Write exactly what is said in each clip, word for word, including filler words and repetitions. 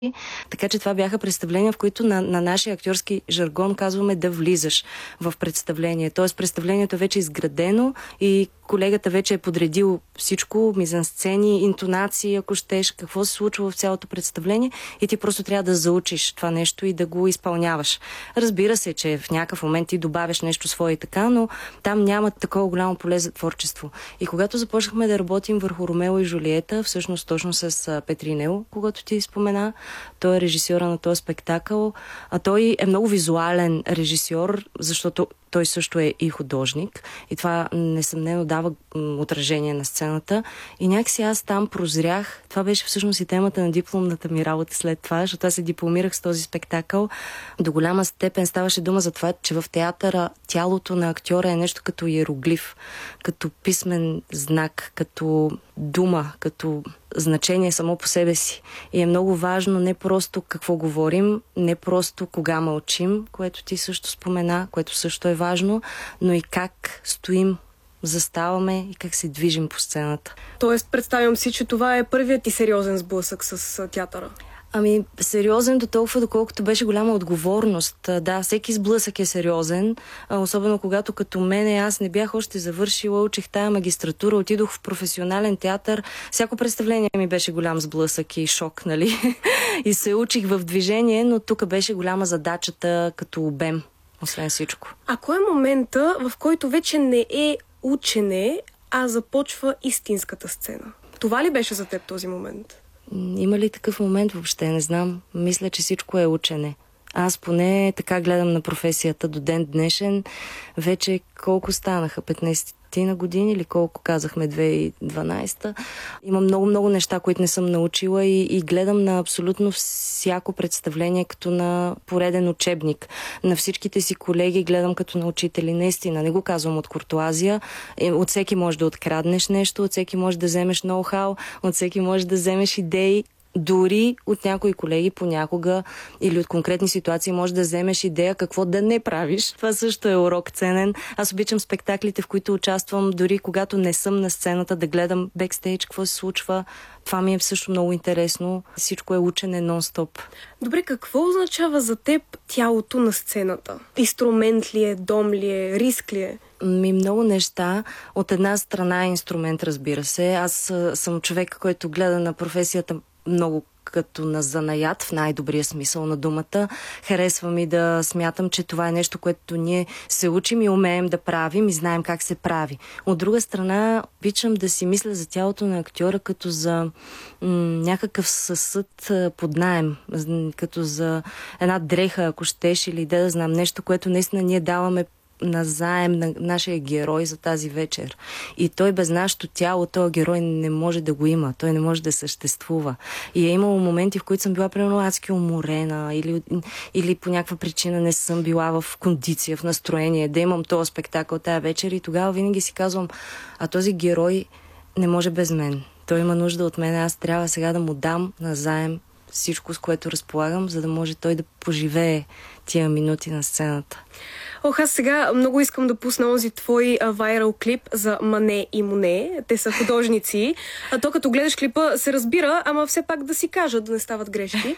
Така че това бяха представления, в които на, на нашия актьорски жаргон казваме да влизаш в представление. Тоест представлението е вече изградено и колегата вече е подредил всичко, мизансцени, интонации, ако щеш, какво се случва в цялото представление и ти просто трябва да заучиш това нещо и да го изпълняваш. Разбира се, че в някакъв момент ти добавяш нещо свое и така, но там няма такова голямо поле за творчество. И когато започнахме да работим върху Ромео и Жулиета, всъщност точно с Петринел, когато ти спомена, той е режисьора на този спектакъл, а той е много визуален режисьор, защото той също е и художник и това несъмнено дава отражение на сцената. И някакси аз там прозрях, това беше всъщност и темата на дипломната ми работа след това, защото аз се дипломирах с този спектакъл. До голяма степен ставаше дума за това, че в театъра тялото на актьора е нещо като иероглиф, като писмен знак, като дума, като значение само по себе си. И е много важно не просто какво говорим, не просто кога мълчим, което ти също спомена, което също е важно, но и как стоим, заставаме и как се движим по сцената. Тоест, представям си, че това е първият ти сериозен сблъсък с театъра. Ами, сериозен до толкова, доколкото беше голяма отговорност. Да, всеки сблъсък е сериозен, особено когато като мене аз не бях още завършила, учих тая магистратура, отидох в професионален театър. Всяко представление ми беше голям сблъсък и шок, нали? И се учих в движение, но тук беше голяма задачата като обем, освен всичко. А кой е момента, в който вече не е учене, а започва истинската сцена? Това ли беше за теб този момент? Има ли такъв момент въобще? Не знам. Мисля, че всичко е учене. Аз поне така гледам на професията до ден днешен. Вече колко станаха? петнайсет на години или колко казахме две хиляди и дванайсета. Има много-много неща, които не съм научила и, и гледам на абсолютно всяко представление като на пореден учебник. На всичките си колеги гледам като на учители. Наистина, не го казвам от куртуазия. От всеки може да откраднеш нещо, от всеки може да вземеш ноу-хау, от всеки може да вземеш идеи. Дори от някои колеги понякога или от конкретни ситуации може да вземеш идея какво да не правиш. Това също е урок ценен. Аз обичам спектаклите, в които участвам, дори когато не съм на сцената, да гледам бекстейдж, какво се случва. Това ми е също много интересно. Всичко е учене нон-стоп. Добре, какво означава за теб тялото на сцената? Инструмент ли е, дом ли е, риск ли е? Ми много неща. От една страна е инструмент, разбира се. Аз съм човек, който гледа на професията много като на занаят, в най-добрия смисъл на думата. Харесва ми да смятам, че това е нещо, което ние се учим и умеем да правим и знаем как се прави. От друга страна, обичам да си мисля за тялото на актьора като за м- някакъв съсъд под наем, като за една дреха, ако щеш, или да знам, нещо, което наистина ние даваме назаем на нашия герой за тази вечер. И той без нашето тяло, този герой не може да го има. Той не може да съществува. И е имало моменти, в които съм била примерно адски уморена или, или по някаква причина не съм била в кондиция, в настроение да имам този спектакъл тая вечер и тогава винаги си казвам, а този герой не може без мен. Той има нужда от мен. Аз трябва сега да му дам назаем всичко, с което разполагам, за да може той да поживее тия минути на сцената. Ох, аз сега много искам да пусна онзи твой а, вайрал клип за Мане и Моне. Те са художници. А то като гледаш клипа се разбира, ама все пак да си кажа, да не стават грешки.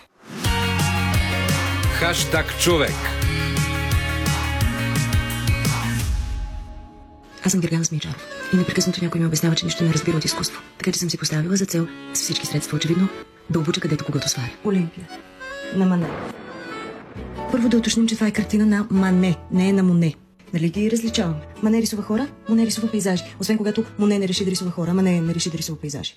Хаштаг човек. Аз съм Гергана Смичаров и непрекъснато някой ми обяснява, че нищо не разбира от изкуство. Така че съм си поставила за цел с всички средства, очевидно, да обуча където когато сваря. Олимпия. На Мане. Първо да уточним, че това е картина на Мане, не е на Моне. Нали ги различаваме? Мане рисува хора, Моне рисува пейзажи. Освен когато Моне не реши да рисува хора, Мане не реши да рисува пейзажи.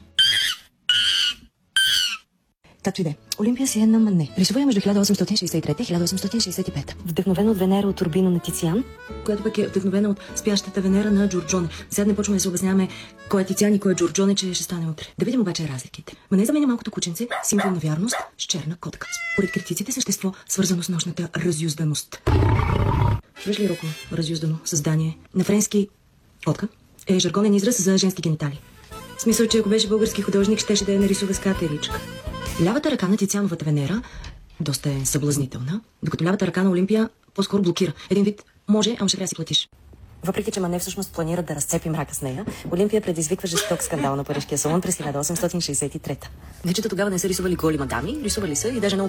Както и да е. Олимпия си е на Мане. Рисува я между хиляда осемстотин шейсет и трета и хиляда осемстотин шейсет и пета. Вдъхновена от Венера от Урбино на Тициан, която пък е вдъхновена от спящата Венера на Джорджоне. Сега не почваме да се обясняваме кой е Тициан и кой е Джорджоне, че ще стане утре. Да видим обаче разликите. Мане заменя малкото кученце, символ на вярност, с черна котка. Според критиците същество, свързано с нощната разюзданост. Чуваш ли Роко разюздано създание? На френски котка е жаргонен израз за женски генитали. В смисъл, че ако беше български художник, щеше да я нарисува с катеричка. Лявата ръка на Тициановата Венера доста е съблазнителна, докато лявата ръка на Олимпия по-скоро блокира. Един вид може, ама ще трябва да си платиш. Въпреки че Мане всъщност планира да разцепи мрака с нея, Олимпия предизвиква жесток скандал на парижкия салон през хиляда осемстотин шейсет и трета. Вече тогава не са рисували голи мадами, рисували са и даже много